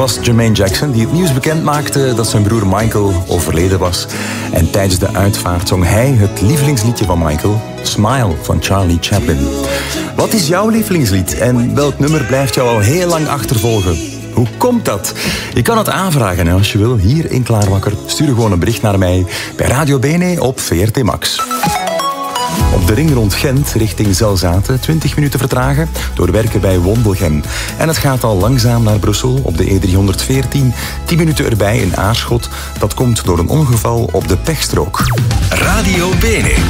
was Jermaine Jackson die het nieuws bekend maakte dat zijn broer Michael overleden was. En tijdens de uitvaart zong hij het lievelingsliedje van Michael, Smile van Charlie Chaplin. Wat is jouw lievelingslied en welk nummer blijft jou al heel lang achtervolgen? Hoe komt dat? Je kan het aanvragen als je wil, hier in Klaarwakker. Stuur gewoon een bericht naar mij bij Radio Bene op VRT Max. Op de ring rond Gent richting Zelzaten 20 minuten vertragen door werken bij Wondelgem. En het gaat al langzaam naar Brussel op de E314. 10 minuten erbij in Aarschot. Dat komt door een ongeval op de pechstrook. Radio Bene.